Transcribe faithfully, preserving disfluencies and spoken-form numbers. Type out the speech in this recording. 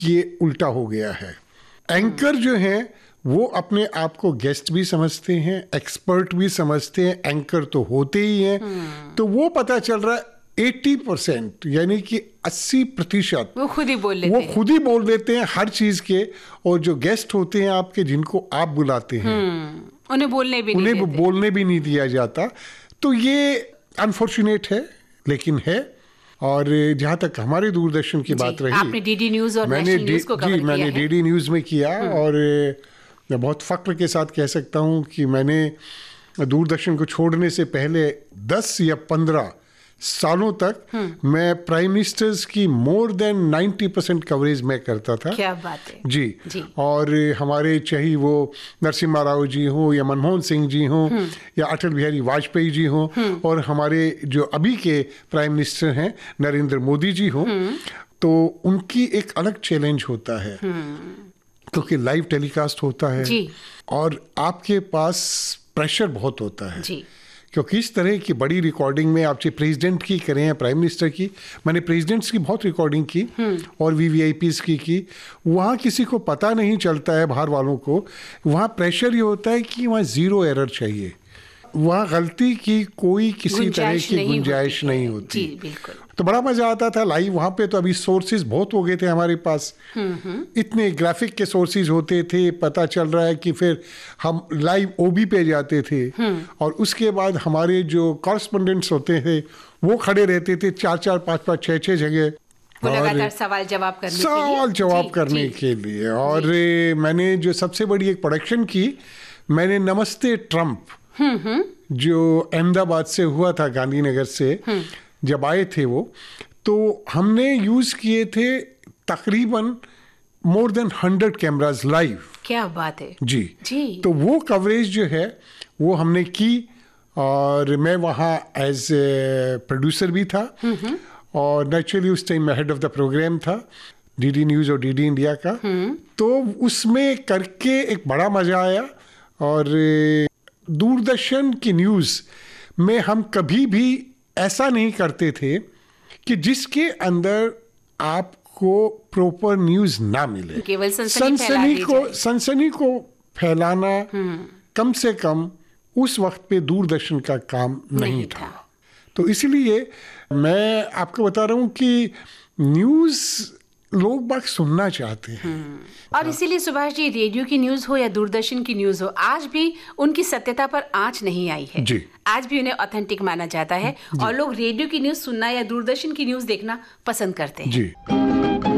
ये उल्टा हो गया है। एंकर जो है वो अपने आप को गेस्ट भी समझते हैं, एक्सपर्ट भी समझते हैं, एंकर तो होते ही हैं। तो वो पता चल रहा है अस्सी परसेंट यानी कि अस्सी प्रतिशत वो खुद ही बोल लेते वो हैं। खुद ही बोल देते हैं हर चीज के। और जो गेस्ट होते हैं आपके, जिनको आप बुलाते हैं, उन्हें बोलने भी उन्हें नहीं देते। बोलने भी नहीं दिया जाता। तो ये अनफॉर्चुनेट है, लेकिन है। और जहाँ तक हमारे दूरदर्शन की बात रही, आपने डीडी न्यूज और मैंने नेशनल न्यूज को कवर जी किया मैंने है। डीडी न्यूज में किया। और मैं बहुत फख्र के साथ कह सकता हूँ कि मैंने दूरदर्शन को छोड़ने से पहले दस या पंद्रह सालों तक मैं प्राइम मिनिस्टर्स की मोर देन नब्बे परसेंट कवरेज मैं करता था। क्या बात है जी, जी। और हमारे चाहे वो नरसिम्हा राव जी हों या मनमोहन सिंह जी हों या अटल बिहारी वाजपेयी जी हों, और हमारे जो अभी के प्राइम मिनिस्टर हैं नरेंद्र मोदी जी हों, तो उनकी एक अलग चैलेंज होता है क्योंकि लाइव टेलीकास्ट होता है जी। और आपके पास प्रेशर बहुत होता है जी। क्योंकि इस तरह की बड़ी रिकॉर्डिंग में आप चाहे प्रेसिडेंट की करें या प्राइम मिनिस्टर की, मैंने प्रेसिडेंट्स की बहुत रिकॉर्डिंग की और वीवीआईपीज़ की की वहाँ किसी को पता नहीं चलता है, बाहर वालों को। वहाँ प्रेशर ये होता है कि वहाँ ज़ीरो एरर चाहिए, वहाँ गलती की कोई किसी तरह की गुंजाइश नहीं होती। जी, बिल्कुल। तो बड़ा मजा आता था लाइव वहाँ पे। तो अभी सोर्सेज बहुत हो गए थे हमारे पास, इतने ग्राफिक के सोर्सेज होते थे। पता चल रहा है कि फिर हम लाइव ओबी पे जाते थे और उसके बाद हमारे जो कॉरेस्पोंडेंट्स होते थे वो खड़े रहते थे चार चार पाँच पाँच छः छः जगह, लगातार सवाल जवाब करने के लिए सवाल जवाब करने के लिए। और मैंने जो सबसे बड़ी एक प्रोडक्शन की, मैंने नमस्ते ट्रंप जो अहमदाबाद से हुआ था, गांधीनगर से जब आए थे वो, तो हमने यूज किए थे तकरीबन more than hundred cameras live. क्या बात है जी जी। तो वो कवरेज जो है वो हमने की और मैं वहाँ एज ए प्रोड्यूसर भी था और नेचुरली उस टाइम मैं हेड ऑफ द प्रोग्राम था डीडी न्यूज और डीडी इंडिया का। तो उसमें करके एक बड़ा मजा आया। और दूरदर्शन की न्यूज़ में हम कभी भी ऐसा नहीं करते थे कि जिसके अंदर आपको प्रॉपर न्यूज़ ना मिले। केवल सनसनी को सनसनी को फैलाना कम से कम उस वक्त पे दूरदर्शन का काम नहीं, नहीं था।, था तो इसलिए मैं आपको बता रहा हूँ कि न्यूज़ लोग बात सुनना चाहते हैं। और इसीलिए सुभाष जी, रेडियो की न्यूज हो या दूरदर्शन की न्यूज हो, आज भी उनकी सत्यता पर आंच नहीं आई है जी। आज भी उन्हें ऑथेंटिक माना जाता है और लोग रेडियो की न्यूज सुनना या दूरदर्शन की न्यूज देखना पसंद करते हैं। जी।